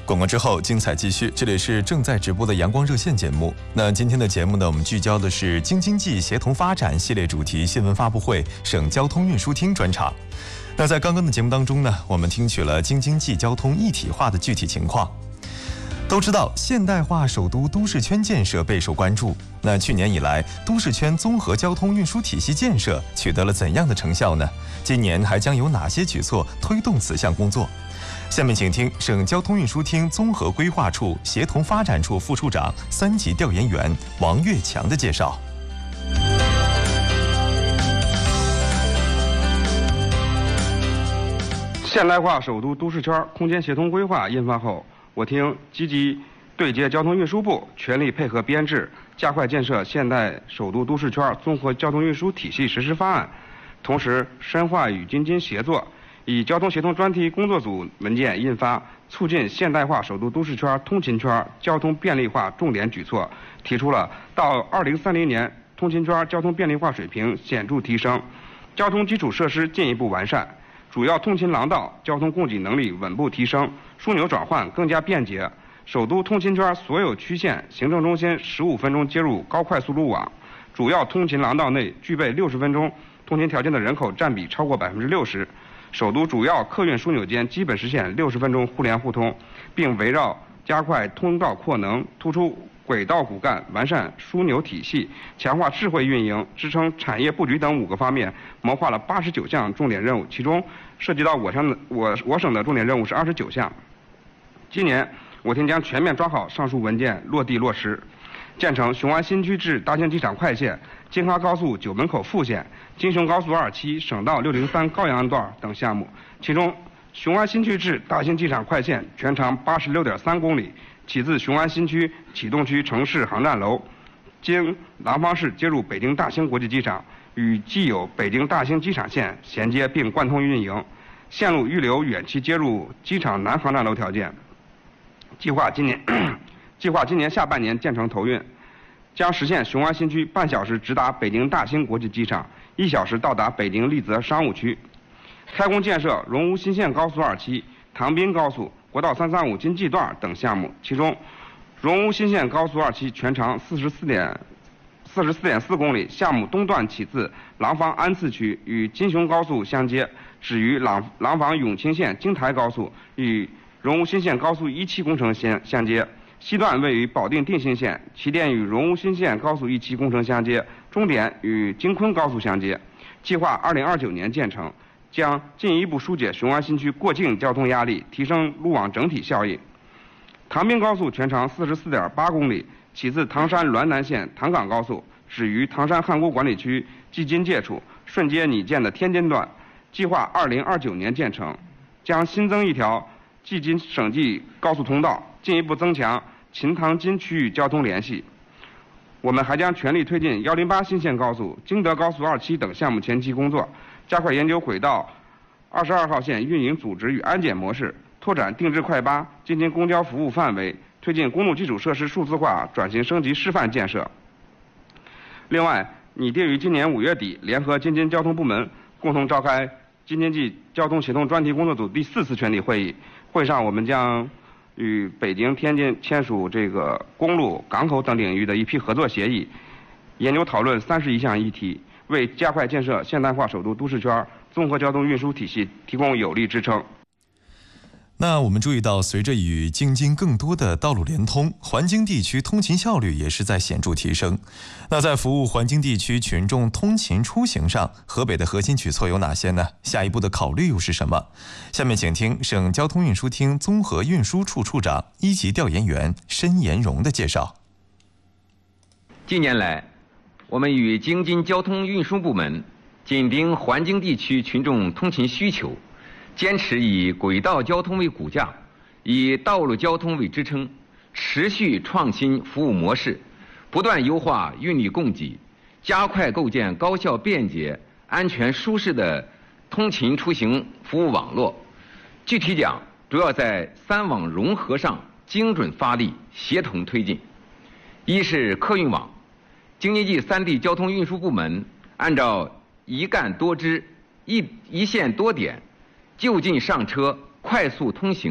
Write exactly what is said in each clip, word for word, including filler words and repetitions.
广告之后，精彩继续。这里是正在直播的阳光热线节目。那今天的节目呢，我们聚焦的是京津冀协同发展系列主题新闻发布会省交通运输厅专场。那在刚刚的节目当中呢，我们听取了京津冀交通一体化的具体情况。都知道现代化首都都市圈建设备受关注。那去年以来，都市圈综合交通运输体系建设取得了怎样的成效呢？今年还将有哪些举措推动此项工作？下面请听省交通运输厅综合规划处协同发展处副处长、三级调研员王跃强的介绍。 现代化首都都市圈空间协同规划印发后，我厅积极对接交通运输部，全力配合编制，加快建设现代首都都市圈综合交通运输体系实施方案，同时深化与京津协作，以交通协同专题工作组文件印发促进现代化首都都市圈通勤圈交通便利化重点举措，提出了到二零三零年通勤圈交通便利化水平显著提升，交通基础设施进一步完善，主要通勤廊道交通供给能力稳步提升，枢纽转换更加便捷。首都通勤圈所有区县行政中心十五分钟接入高快速路网，主要通勤廊道内具备六十分钟通勤条件的人口占比超过百分之六十。首都主要客运枢纽间基本实现六十分钟互联互通，并围绕加快通道扩能、突出轨道骨干、完善枢纽体系、强化智慧运营、支撑产业布局等五个方面，谋划了八十九项重点任务，其中涉及到我省的我我省的重点任务是二十九项。今年我厅将全面抓好上述文件落地落实，建成雄安新区至大兴机场快线、京哈高速九门口副线、京雄高速二期、省道六零三高阳段等项目。其中，雄安新区至大兴机场快线全长八十六点三公里，起自雄安新区启动区城市航站楼，经廊坊市接入北京大兴国际机场，与既有北京大兴机场线衔接并贯通运营，线路预留远期接入机场南航站楼条件。计划今年计划今年下半年建成投运，将实现雄安新区半小时直达北京大兴国际机场，一小时到达北京丽泽商务区。开工建设荣乌新线高速二期、唐滨高速、国道三三五京冀段等项目，其中荣乌新线高速二期全长四十四点四十四点四公里，项目东段起自廊坊安次区，与金雄高速相接，止于廊廊坊永清线京台高速，与荣乌新线高速一期工程相相接。西段位于保定定新线，起点与荣乌新线高速一期工程相接，终点与京昆高速相接。计划二零二九年建成，将进一步疏解雄安新区过境交通压力，提升路网整体效益。唐滨高速全长四十四点八公里，起自唐山滦南线唐港高速，止于唐山汉沽管理区蓟津界处，顺接拟建的天津段。计划二零二九年建成，将新增一条蓟津省际高速通道，进一步增强秦唐津区域交通联系。我们还将全力推进一零八新线高速、京德高速二期等项目前期工作，加快研究轨道二十二号线运营组织与安检模式，拓展定制快巴、京津公交服务范围，推进公路基础设施数字化转型升级示范建设。另外，拟定于今年五月底联合京津交通部门共同召开京津冀交通协同专题工作组第四次全体会议。会上，我们将与北京、天津签署这个公路、港口等领域的一批合作协议，研究讨论三十一项议题，为加快建设现代化首都都市圈综合交通运输体系提供有力支撑。 那我们注意到，随着与京津更多的道路连通，环京地区通勤效率也是在显著提升。那在服务环京地区群众通勤出行上，河北的核心举措有哪些呢？下一步的考虑又是什么？下面请听省交通运输厅综合运输处处长、一级调研员申延荣的介绍。 近年来，我们与京津交通运输部门紧盯环京地区群众通勤需求，坚持以轨道交通为骨架，以道路交通为支撑，持续创新服务模式，不断优化运力供给，加快构建高效便捷、安全舒适的通勤出行服务网络。具体讲，主要在三网融合上精准发力，协同推进。一是客运网，京津冀三地交通运输部门按照一干多支、一一线多点、就近上车、快速通行、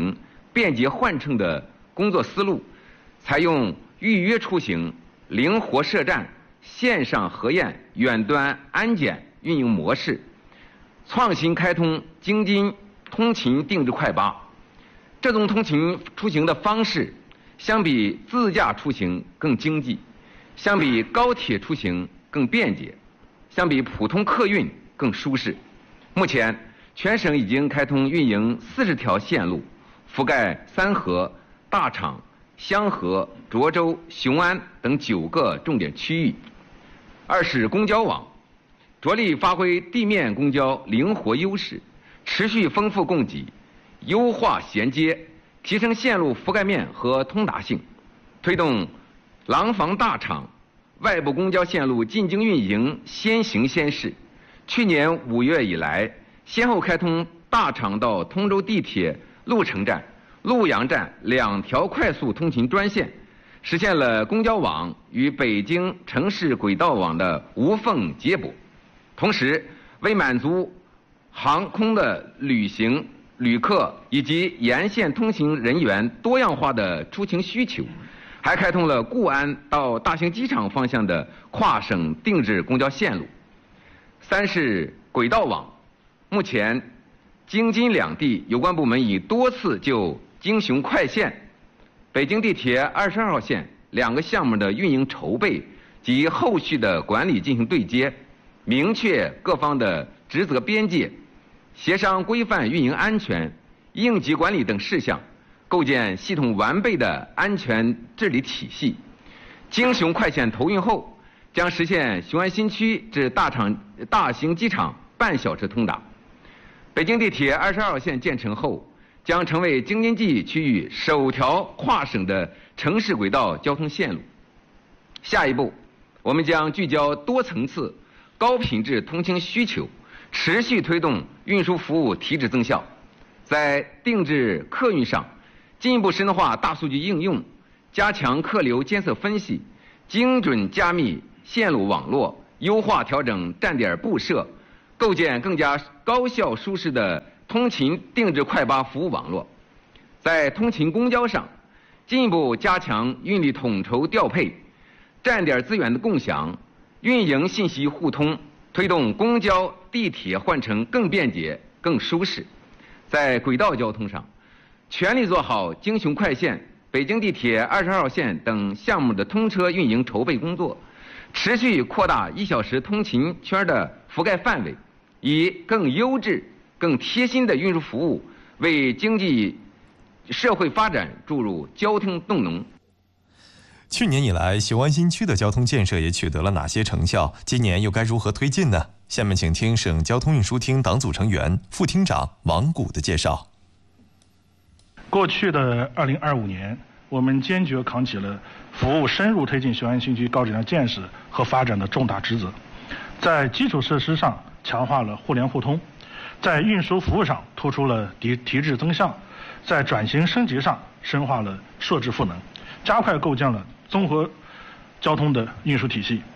便捷换乘的工作思路，采用预约出行、灵活设站、线上核验、远端安检运营模式，创新开通京津通勤定制快巴。这种通勤出行的方式，相比自驾出行更经济，相比高铁出行更便捷，相比普通客运更舒适。目前，全省已经开通运营四十条线路，覆盖三河、大厂、香河、涿州、雄安等九个重点区域。二是公交网，着力发挥地面公交灵活优势，持续丰富供给，优化衔接，提升线路覆盖面和通达性，推动廊坊大厂外部公交线路进京运营先行先试。去年五月以来，先后开通大厂到通州地铁鹿城站、鹿阳站两条快速通勤专线，实现了公交网与北京城市轨道网的无缝接驳。同时，为满足航空的旅行旅客以及沿线通行人员多样化的出行需求，还开通了固安到大兴机场方向的跨省定制公交线路。三是轨道网，目前京津两地有关部门已多次就京雄快线、北京地铁二十二号线两个项目的运营筹备及后续的管理进行对接，明确各方的职责边界，协商规范运营安全、应急管理等事项，构建系统完备的安全治理体系。京雄快线投运后，将实现雄安新区至大厂大兴机场半小时通达。北京地铁二十二号线建成后，将成为京津冀区域首条跨省的城市轨道交通线路。下一步，我们将聚焦多层次、高品质通勤需求，持续推动运输服务提质增效。在定制客运上，进一步深化大数据应用，加强客流监测分析，精准加密线路网络，优化调整站点布设，构建更加高效舒适的通勤定制快巴服务网络。在通勤公交上，进一步加强运力统筹调配、站点资源的共享、运营信息互通，推动公交、地铁换乘更便捷、更舒适。在轨道交通上，全力做好京雄快线、北京地铁二十二号线等项目的通车运营筹备工作，持续扩大一小时通勤圈的覆盖范围，以更优质、更贴心的运输服务，为经济社会发展注入交通动能。 去年以来，雄安新区的交通建设也取得了哪些成效？今年又该如何推进呢？下面请听省交通运输厅党组成员、副厅长王谷的介绍。 过去的二零二五年，我们坚决扛起了服务深入推进雄安新区高质量建设和发展的重大职责，在基础设施上强化了互联互通，在运输服务上突出了提提质增效，在转型升级上深化了设置赋能，加快构建了综合交通的运输体系。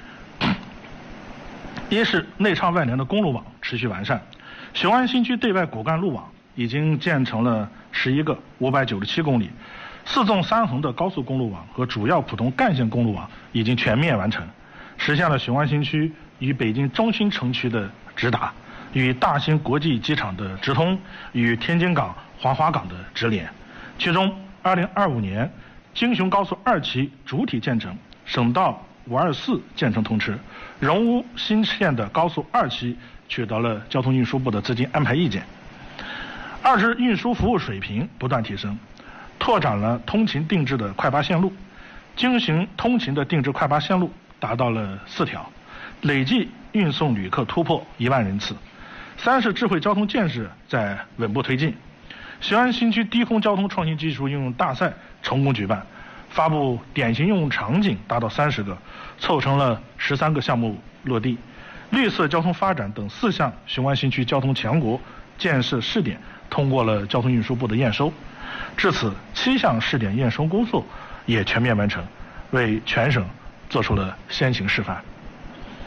一是内畅外联的公路网持续完善，雄安新区对外骨干路网已经建成了十一个五百九十七公里，四纵三横的高速公路网和主要普通干线公路网已经全面完成，实现了雄安新区与北京中心城区的直达，与大兴国际机场的直通，与天津港、黄花港的直连。其中，二零二五年京雄高速二期主体建成，省道五二四建成通车，荣乌新线的高速二期取得了交通运输部的资金安排意见。二是运输服务水平不断提升，拓展了通勤定制的快巴线路，京雄通勤的定制快巴线路达到了四条，累计运送旅客突破一万人次。三是智慧交通建设在稳步推进，雄安新区低空交通创新技术应用大赛成功举办，发布典型应用场景达到三十个，凑成了十三个项目落地。绿色交通发展等四项雄安新区交通强国建设试点通过了交通运输部的验收，至此七项试点验收工作也全面完成，为全省做出了先行示范。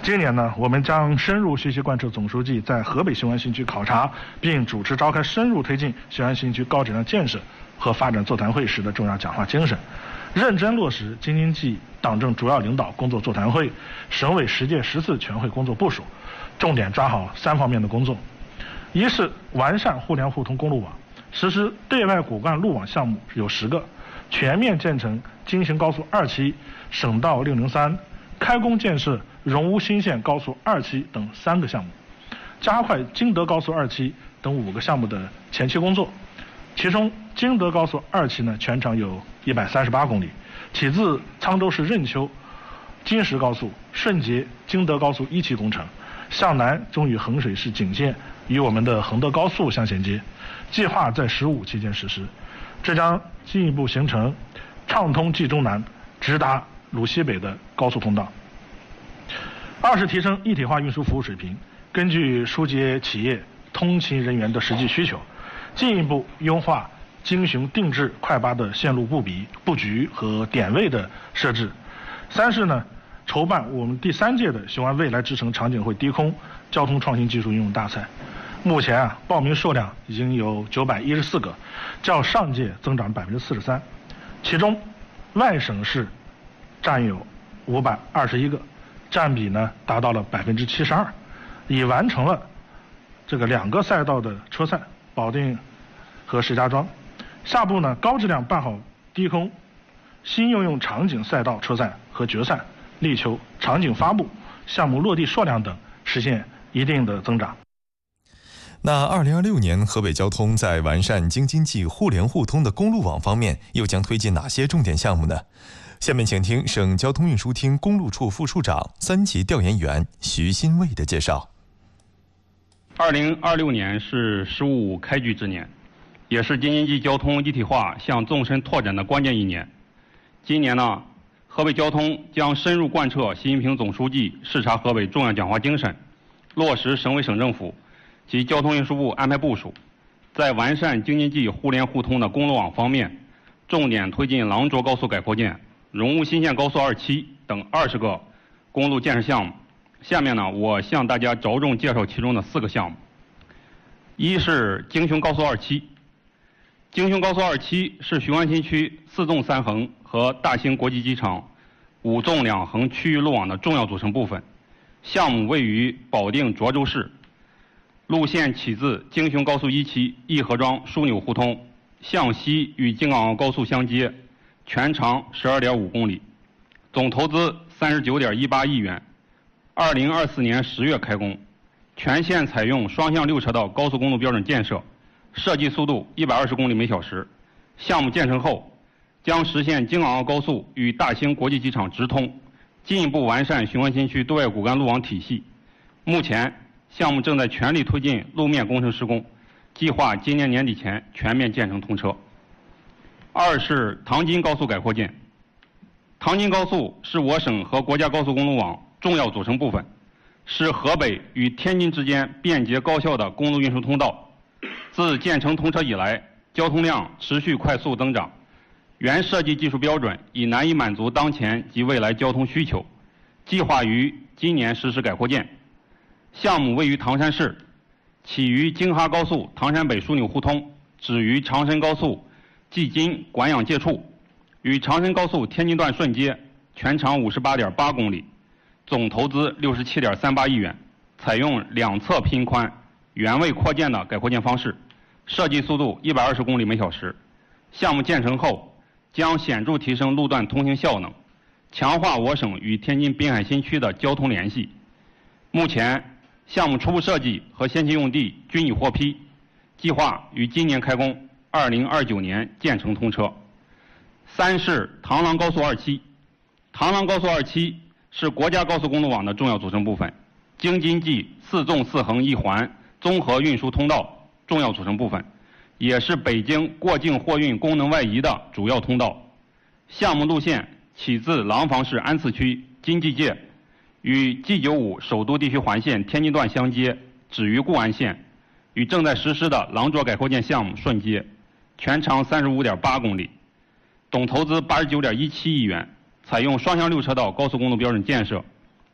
今年呢，我们将深入学习贯彻总书记在河北雄安新区考察并主持召开深入推进雄安新区高质量建设和发展座谈会时的重要讲话精神，认真落实京津冀党政主要领导工作座谈会、省委十届十次全会工作部署，重点抓好三方面的工作。一是完善互联互通公路网，实施对外骨干路网项目有十个，全面建成京邢高速二期、省道六零三，开工建设荣乌新线高速二期等三个项目，加快京德高速二期等五个项目的前期工作。其中京德高速二期呢，全长有一百三十八公里，起自沧州市任丘金石高速，顺接京德高速一期工程，向南终与衡水市景县与我们的衡德高速相衔接，计划在“十五”期间实施。这将进一步形成畅通冀中南、直达鲁西北的高速通道。二是提升一体化运输服务水平，根据疏解企业通勤人员的实际需求，进一步优化京雄定制快巴的线路布比、布局和点位的设置。三是呢，筹办我们第三届的雄安未来之城场景会低空交通创新技术应用大赛。目前啊，报名数量已经有九百一十四个，较上届增长百分之四十三，其中外省市占有五百二十一个，占比呢达到了百分之七十二，已完成了这个两个赛道的车赛，保定和石家庄。下步呢，高质量办好低空新应用场景赛道车赛和决赛，力求场景发布、项目落地数量等实现一定的增长。 那二零二六年河北交通在完善京津冀互联互通的公路网方面又将推进哪些重点项目呢？下面请听省交通运输厅公路处副处长、三级调研员徐新卫的介绍。 二零二六年是“十五”开局之年，也是京津冀交通一体化向纵深拓展的关键一年。今年呢，河北交通将深入贯彻习近平总书记视察河北重要讲话精神，落实省委省政府及交通运输部安排部署，在完善京津冀互联互通的公路网方面，重点推进廊涿高速改扩建、荣乌新线高速二期等二十个公路建设项目。下面呢，我向大家着重介绍其中的四个项目。一是京雄高速二期。京雄高速二期是雄安新区四纵三横和大兴国际机场五纵两横区域路网的重要组成部分。项目位于保定涿州市，路线起自京雄高速一期义和庄枢纽互通，向西与京港澳高速相接，全长十二点五公里，总投资三十九点一八亿元，二零二四年十月开工，全线采用双向六车道高速公路标准建设，设计速度一百二十公里每小时。项目建成后，将实现京港澳高速与大兴国际机场直通，进一步完善雄安新区对外骨干路网体系。目前，项目正在全力推进路面工程施工，计划今年年底前全面建成通车。二是唐津高速改扩建。唐津高速是我省和国家高速公路网重要组成部分，是河北与天津之间便捷高效的公路运输通道。自建成通车以来，交通量持续快速增长，原设计技术标准已难以满足当前及未来交通需求，计划于今年实施改扩建。项目位于唐山市，起于京哈高速唐山北枢纽互通，止于长深高速蓟津管养界处，与长深高速天津段顺接，全长五十八点八公里，总投资六十七点三八亿元，采用两侧拼宽、原位扩建的改扩建方式，设计速度一百二十公里每小时。项目建成后，将显著提升路段通行效能，强化我省与天津滨海新区的交通联系。目前，项目初步设计和先期用地均已获批，计划于今年开工，二零二九年建成通车。三是唐廊高速二期。唐廊高速二期是国家高速公路网的重要组成部分，京津冀四纵四横一环综合运输通道重要组成部分，也是北京过境货运功能外移的主要通道。项目路线起自廊坊市安次区京冀界，与 G 九五首都地区环线天津段相接，止于固安县，与正在实施的廊涿改扩建项目顺接，全长三十五点八公里，总投资八十九点一七亿元，采用双向六车道高速公路标准建设，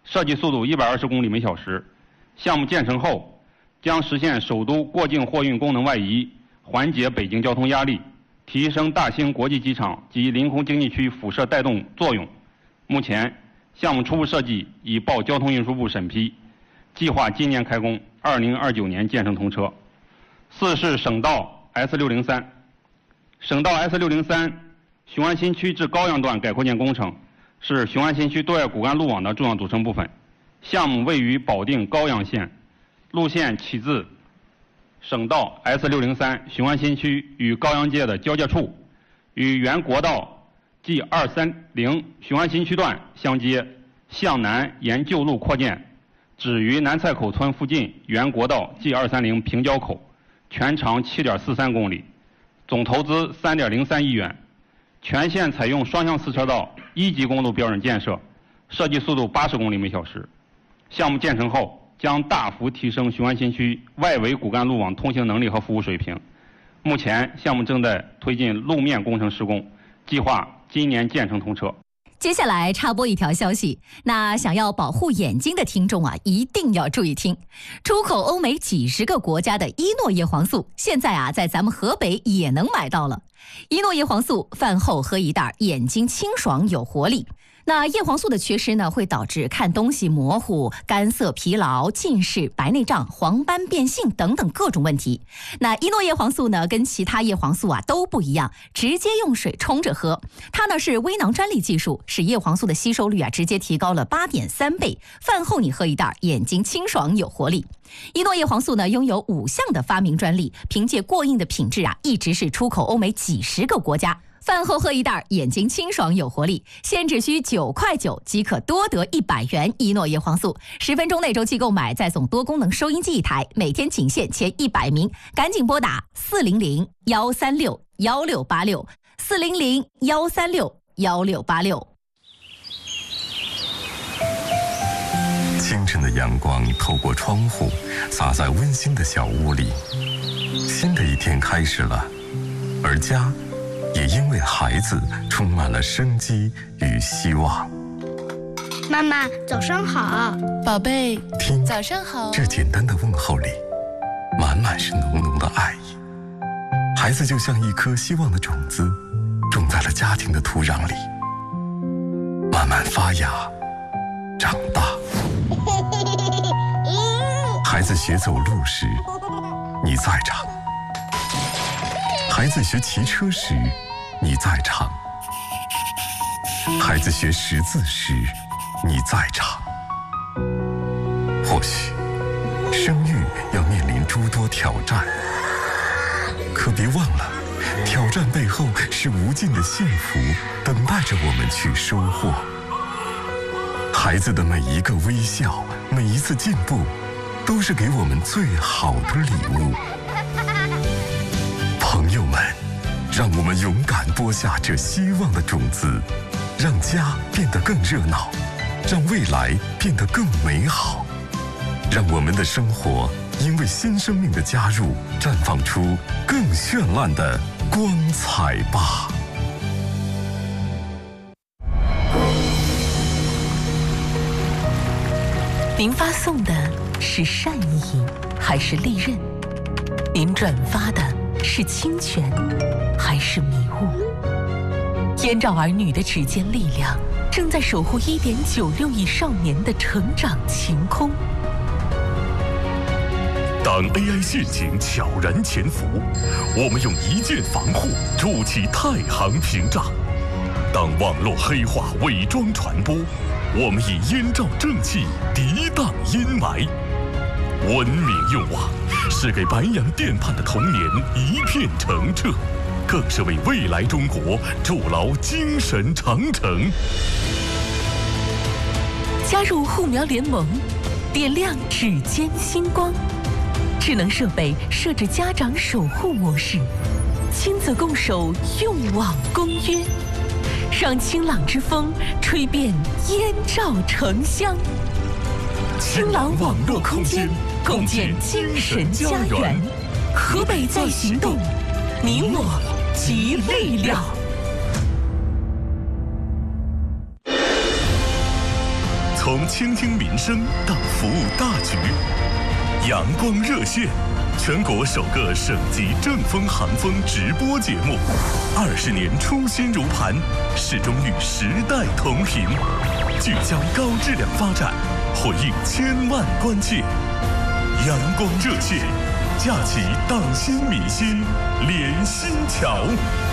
设计速度一百二十公里每小时。项目建成后，将实现首都过境货运功能外移，缓解北京交通压力，提升大兴国际机场及临空经济区辐射带动作用。目前，项目初步设计已报交通运输部审批，计划今年开工，二零二九年建成通车。四是省道 S 六零三，省道 S 六零三雄安新区至高阳段改扩建工程是雄安新区对外骨干路网的重要组成部分。项目位于保定高阳县，路线起自省道 S 六零三雄安新区与高阳街的交界处，与原国道 G 二三零雄安新区段相接，向南沿旧路扩建，止于南蔡口村附近原国道 G 二三零平交口，全长 七点四三公里，总投资 三点零三亿元，全线采用双向四车道一级公路标准建设，设计速度八十公里每小时。项目建成后，将大幅提升雄安新区外围骨干路网通行能力和服务水平。目前，项目正在推进路面工程施工，计划今年建成通车。 接下来插播一条消息，那想要保护眼睛的听众啊，一定要注意听。出口欧美几十个国家的伊诺叶黄素，现在啊，在咱们河北也能买到了。伊诺叶黄素饭后喝一袋，眼睛清爽有活力。那叶黄素的缺失呢，会导致看东西模糊、干涩、疲劳、近视、白内障、黄斑变性等等各种问题。那伊诺叶黄素呢，跟其他叶黄素啊都不一样，直接用水冲着喝。它呢是微囊专利技术，使叶黄素的吸收率啊直接提高了 八点三倍。饭后你喝一袋，眼睛清爽有活力。伊诺叶黄素呢拥有五项的发明专利，凭借过硬的品质啊，一直是出口欧美几十个国家。饭后喝一袋，眼睛清爽有活力，现只需九块九即可多得一百元伊诺叶黄素。十分钟内周期购买，再送多功能收音机一台，每天仅限前一百名，赶紧拨打四零零幺三六幺六八六四零零幺三六幺六八六。 清晨的阳光透过窗户，洒在温馨的小屋里。新的一天开始了，而家也因为孩子充满了生机与希望。 妈妈，早上好。 宝贝， 听， 早上好。 这简单的问候里，满满是浓浓的爱意。孩子就像一颗希望的种子，种在了家庭的土壤里，慢慢发芽，长大。孩子学走路时，你在场；孩子学骑车时，你在场；孩子学识字时，你在场。或许生育要面临诸多挑战，可别忘了，挑战背后是无尽的幸福等待着我们去收获。孩子的每一个微笑，每一次进步，都是给我们最好的礼物。朋友们，让我们勇敢播下这希望的种子，让家变得更热闹，让未来变得更美好，让我们的生活因为新生命的加入，绽放出更绚烂的光彩吧。 您发送的是善意还是利刃？您转发的是侵权还是迷雾？燕赵儿女的指尖力量正在守护 一点九六亿少年的成长晴空。 当 A I 陷阱悄然潜伏，我们用一键防护筑起太行屏障；当网络黑化伪装传播，我们以燕赵正气涤荡阴霾。文明用网是给白洋淀畔的童年一片澄澈，更是为未来中国筑牢精神长城。 加入护苗联盟，点亮指尖星光。智能设备设置家长守护模式，亲子共守用网公约，让清朗之风吹遍燕赵城乡。清朗网络空间，共建精神家园。河北在行动，你我集力量。 从倾听民生到服务大局。阳光热线，全国首个省级正风寒风直播节目，二十年初心如磐，始终与时代同频，聚焦高质量发展，回应千万关切。阳光热线，架起党心民心连心桥。